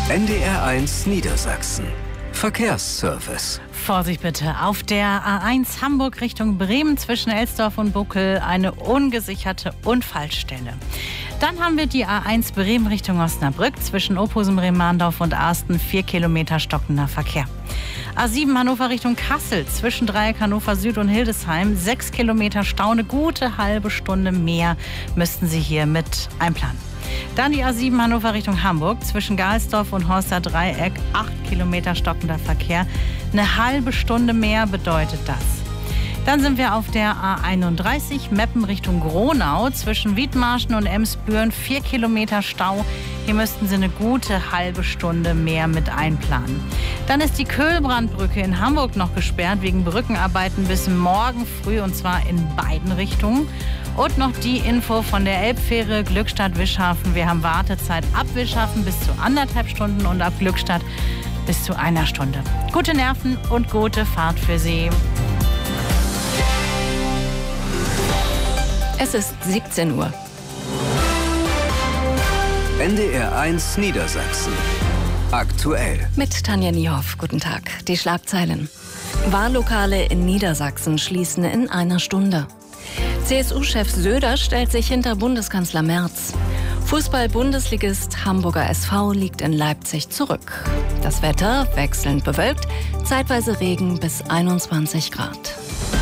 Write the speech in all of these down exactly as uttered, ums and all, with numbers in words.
N D R eins Niedersachsen. Verkehrsservice. Vorsicht bitte, auf der A eins Hamburg Richtung Bremen zwischen Elsdorf und Buckel eine ungesicherte Unfallstelle. Dann haben wir die A eins Bremen Richtung Osnabrück zwischen Ophusen, Bremen-Mahndorf und Arsten, vier Kilometer stockender Verkehr. A sieben Hannover Richtung Kassel zwischen Dreieck Hannover Süd und Hildesheim, sechs Kilometer Stau, eine gute halbe Stunde mehr müssten Sie hier mit einplanen. Dann die A sieben Hannover Richtung Hamburg zwischen Galsdorf und Horster Dreieck, acht Kilometer stockender Verkehr. Eine halbe Stunde mehr bedeutet das. Dann sind wir auf der A einunddreißig Meppen Richtung Gronau zwischen Wiedmarschen und Emsbüren, vier Kilometer Stau. Hier müssten Sie eine gute halbe Stunde mehr mit einplanen. Dann ist die Köhlbrandbrücke in Hamburg noch gesperrt wegen Brückenarbeiten bis morgen früh, und zwar in beiden Richtungen. Und noch die Info von der Elbfähre Glückstadt-Wischhafen. Wir haben Wartezeit ab Wischhafen bis zu anderthalb Stunden und ab Glückstadt bis zu einer Stunde. Gute Nerven und gute Fahrt für Sie. Es ist siebzehn Uhr. N D R eins Niedersachsen. Aktuell. Mit Tanja Niehoff. Guten Tag. Die Schlagzeilen. Wahllokale in Niedersachsen schließen in einer Stunde. C S U-Chef Söder stellt sich hinter Bundeskanzler Merz. Fußball-Bundesligist Hamburger S V liegt in Leipzig zurück. Das Wetter wechselnd bewölkt, zeitweise Regen bis einundzwanzig Grad.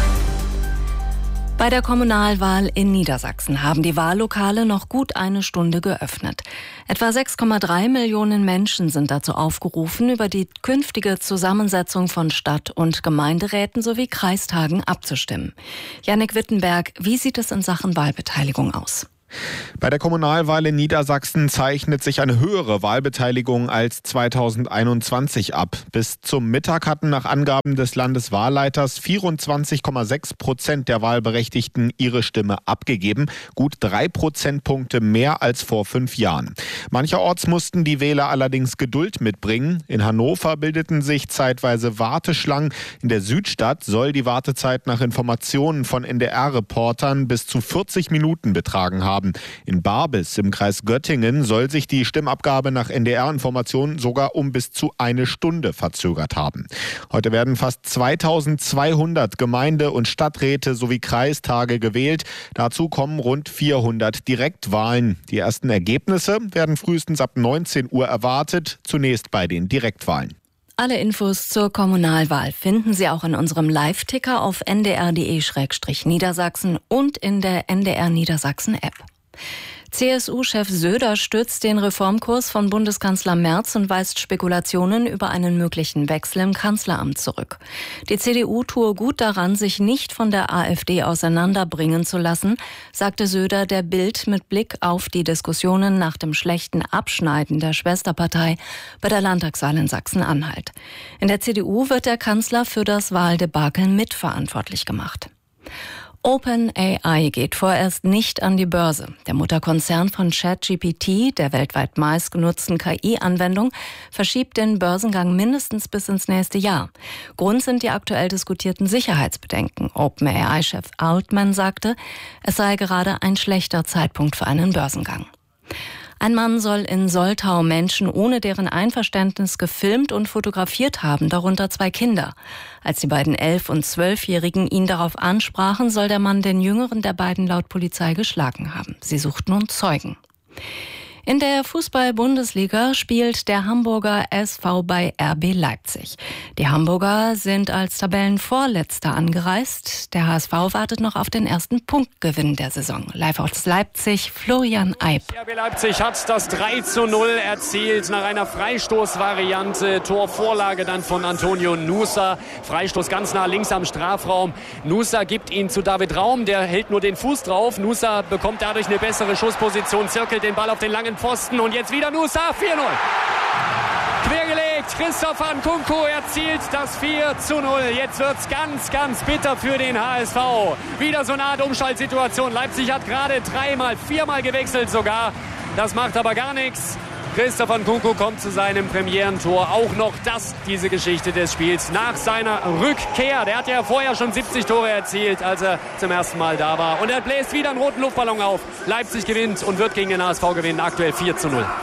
Bei der Kommunalwahl in Niedersachsen haben die Wahllokale noch gut eine Stunde geöffnet. Etwa sechs Komma drei Millionen Menschen sind dazu aufgerufen, über die künftige Zusammensetzung von Stadt- und Gemeinderäten sowie Kreistagen abzustimmen. Jannik Wittenberg, wie sieht es in Sachen Wahlbeteiligung aus? Bei der Kommunalwahl in Niedersachsen zeichnet sich eine höhere Wahlbeteiligung als zweitausendeinundzwanzig ab. Bis zum Mittag hatten nach Angaben des Landeswahlleiters vierundzwanzig Komma sechs Prozent der Wahlberechtigten ihre Stimme abgegeben. Gut drei Prozentpunkte mehr als vor fünf Jahren. Mancherorts mussten die Wähler allerdings Geduld mitbringen. In Hannover bildeten sich zeitweise Warteschlangen. In der Südstadt soll die Wartezeit nach Informationen von N D R-Reportern bis zu vierzig Minuten betragen haben. In Barbis im Kreis Göttingen soll sich die Stimmabgabe nach N D R-Informationen sogar um bis zu eine Stunde verzögert haben. Heute werden fast zweitausendzweihundert Gemeinde- und Stadträte sowie Kreistage gewählt. Dazu kommen rund vierhundert Direktwahlen. Die ersten Ergebnisse werden frühestens ab neunzehn Uhr erwartet, zunächst bei den Direktwahlen. Alle Infos zur Kommunalwahl finden Sie auch in unserem Live-Ticker auf n d r punkt d e slash Niedersachsen und in der N D R Niedersachsen-App. C S U-Chef Söder stützt den Reformkurs von Bundeskanzler Merz und weist Spekulationen über einen möglichen Wechsel im Kanzleramt zurück. Die C D U tue gut daran, sich nicht von der AfD auseinanderbringen zu lassen, sagte Söder der Bild mit Blick auf die Diskussionen nach dem schlechten Abschneiden der Schwesterpartei bei der Landtagswahl in Sachsen-Anhalt. In der C D U wird der Kanzler für das Wahldebakel mitverantwortlich gemacht. OpenAI geht vorerst nicht an die Börse. Der Mutterkonzern von ChatGPT, der weltweit meistgenutzten K I-Anwendung, verschiebt den Börsengang mindestens bis ins nächste Jahr. Grund sind die aktuell diskutierten Sicherheitsbedenken. OpenAI-Chef Altman sagte, es sei gerade ein schlechter Zeitpunkt für einen Börsengang. Ein Mann soll in Soltau Menschen ohne deren Einverständnis gefilmt und fotografiert haben, darunter zwei Kinder. Als die beiden elf- und zwölfjährigen ihn darauf ansprachen, soll der Mann den jüngeren der beiden laut Polizei geschlagen haben. Sie sucht nun Zeugen. In der Fußball-Bundesliga spielt der Hamburger S V bei R B Leipzig. Die Hamburger sind als Tabellenvorletzter angereist. Der H S V wartet noch auf den ersten Punktgewinn der Saison. Live aus Leipzig, Florian Eib. R B Leipzig hat das drei zu null erzielt nach einer Freistoßvariante. Torvorlage dann von Antonio Nusa. Freistoß ganz nah links am Strafraum. Nusa gibt ihn zu David Raum. Der hält nur den Fuß drauf. Nusa bekommt dadurch eine bessere Schussposition, zirkelt den Ball auf den langen Pfosten und jetzt wieder Nusa, vier null. Quergelegt, Christopher Nkunku erzielt das vier zu null. Jetzt wird's ganz, ganz bitter für den H S V. Wieder so eine Art Umschaltsituation. Leipzig hat gerade dreimal, viermal gewechselt sogar. Das macht aber gar nichts. Christopher Nkunku kommt zu seinem Premierentor. Auch noch das, diese Geschichte des Spiels, nach seiner Rückkehr. Der hat ja vorher schon siebzig Tore erzielt, als er zum ersten Mal da war. Und er bläst wieder einen roten Luftballon auf. Leipzig gewinnt und wird gegen den H S V gewinnen. Aktuell vier zu null.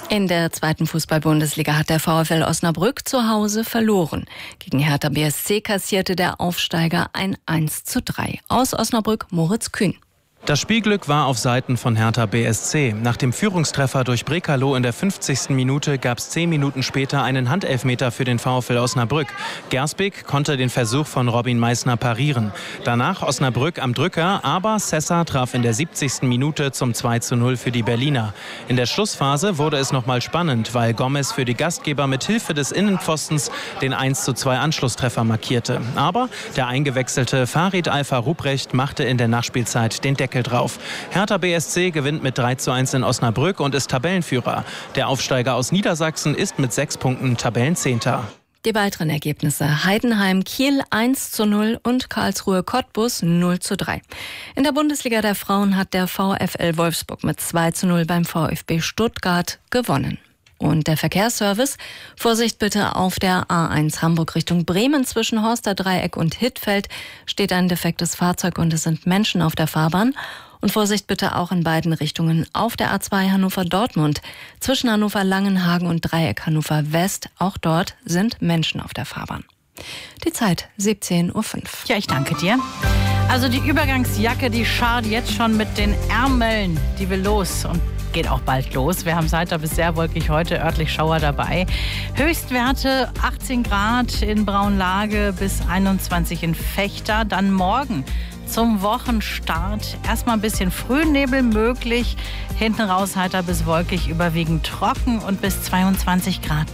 In der zweiten Fußball-Bundesliga hat der VfL Osnabrück zu Hause verloren. Gegen Hertha B S C kassierte der Aufsteiger ein eins zu drei. Aus Osnabrück Moritz Kühn. Das Spielglück war auf Seiten von Hertha B S C. Nach dem Führungstreffer durch Brekalo in der fünfzigsten Minute gab es zehn Minuten später einen Handelfmeter für den VfL Osnabrück. Gersbeck konnte den Versuch von Robin Meissner parieren. Danach Osnabrück am Drücker, aber Sessa traf in der siebzigsten Minute zum zwei zu null für die Berliner. In der Schlussphase wurde es nochmal spannend, weil Gomez für die Gastgeber mit Hilfe des Innenpfostens den eins zu zwei Anschlusstreffer markierte. Aber der eingewechselte Farid Alpha-Ruprecht machte in der Nachspielzeit den Deckel drauf. Hertha B S C gewinnt mit drei zu eins in Osnabrück und ist Tabellenführer. Der Aufsteiger aus Niedersachsen ist mit sechs Punkten Tabellenzehnter. Die weiteren Ergebnisse: Heidenheim Kiel eins zu null und Karlsruhe Cottbus null zu drei. In der Bundesliga der Frauen hat der VfL Wolfsburg mit zwei zu null beim VfB Stuttgart gewonnen. Und der Verkehrsservice: Vorsicht bitte, auf der A eins Hamburg Richtung Bremen zwischen Horster Dreieck und Hittfeld steht ein defektes Fahrzeug und es sind Menschen auf der Fahrbahn. Und Vorsicht bitte auch in beiden Richtungen auf der A zwei Hannover-Dortmund zwischen Hannover-Langenhagen und Dreieck Hannover West. Auch dort sind Menschen auf der Fahrbahn. Die Zeit siebzehn Uhr fünf. Ja, ich danke dir. Also die Übergangsjacke, die scharrt jetzt schon mit den Ärmeln. Die will los und geht auch bald los. Wir haben heiter bis sehr wolkig heute, örtlich Schauer dabei. Höchstwerte achtzehn Grad in Braunlage bis einundzwanzig in Vechta. Dann morgen zum Wochenstart erstmal ein bisschen Frühnebel möglich. Hinten raus heiter bis wolkig, überwiegend trocken und bis zweiundzwanzig Grad.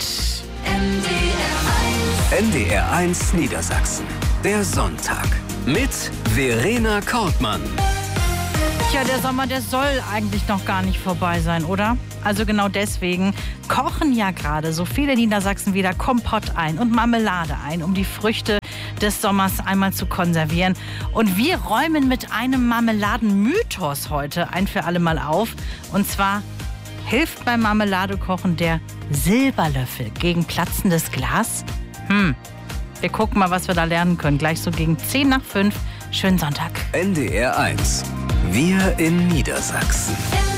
N D R eins Niedersachsen. Der Sonntag mit Verena Kortmann. Tja, der Sommer, der soll eigentlich noch gar nicht vorbei sein, oder? Also genau deswegen kochen ja gerade so viele Niedersachsen wieder Kompott ein und Marmelade ein, um die Früchte des Sommers einmal zu konservieren. Und wir räumen mit einem Marmeladenmythos heute ein für alle Mal auf. Und zwar hilft beim Marmeladekochen der Silberlöffel gegen platzendes Glas? Hm, wir gucken mal, was wir da lernen können. Gleich so gegen zehn nach fünf. Schönen Sonntag. N D R eins. Wir in Niedersachsen.